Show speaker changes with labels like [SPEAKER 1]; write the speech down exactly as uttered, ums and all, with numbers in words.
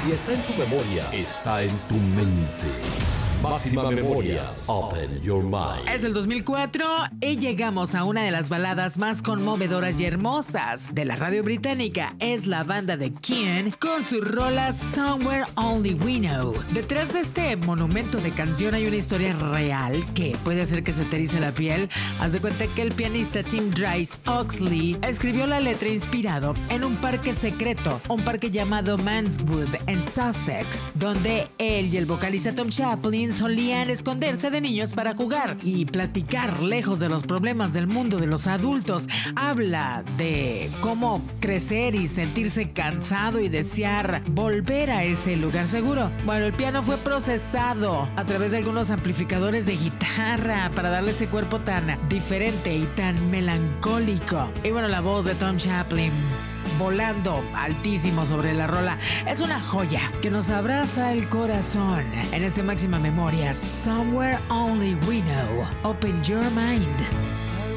[SPEAKER 1] Si está en tu memoria, está en tu mente. Máxima Memorias, Open Your Mind.
[SPEAKER 2] Es el dos mil cuatro y llegamos a una de las baladas más conmovedoras y hermosas de la radio británica. Es la banda de Keane con su rola Somewhere Only We Know. Detrás de este monumento de canción hay una historia real que puede hacer que se te erice la piel. Haz de cuenta que el pianista Tim Dries Oxley escribió la letra inspirado en un parque secreto, un parque llamado Manswood en Sussex, donde él y el vocalista Tom Chaplin solían esconderse de niños para jugar y platicar lejos de los problemas del mundo de los adultos. Habla de cómo crecer y sentirse cansado y desear volver a ese lugar seguro. Bueno, el piano fue procesado a través de algunos amplificadores de guitarra para darle ese cuerpo tan diferente y tan melancólico. Y bueno, la voz de Tom Chaplin volando altísimo sobre la rola. Es una joya que nos abraza el corazón en este Máxima Memorias. Somewhere Only We Know. Open Your Mind.